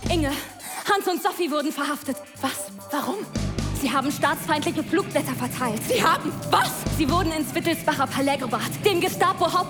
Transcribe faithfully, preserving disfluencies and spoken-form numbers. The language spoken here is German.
Inge, Hans und Sophie wurden verhaftet. Was? Warum? Sie haben staatsfeindliche Flugblätter verteilt. Sie haben was? Sie wurden ins Wittelsbacher Palais gebracht, dem Gestapo-Haupt